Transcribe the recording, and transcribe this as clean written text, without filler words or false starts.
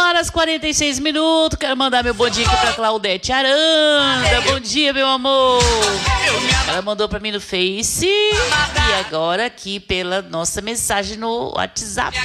horas e 46 minutos. Quero mandar meu bom dia aqui pra Claudete Aranda. Bom dia, meu amor. Ela mandou pra mim no Face e agora aqui pela nossa mensagem no WhatsApp.